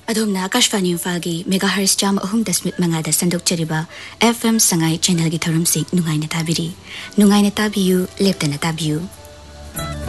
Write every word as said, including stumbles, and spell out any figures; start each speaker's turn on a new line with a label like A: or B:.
A: अदोमना Akashvani इम्फालगी megahertz चाम अहुम दशमिक मंगादा संदोकचरिबा F M Sangai channel की थरम से नुंगाइना ताबिरी नुंगाइना ताबियु लेप्तना ताबियु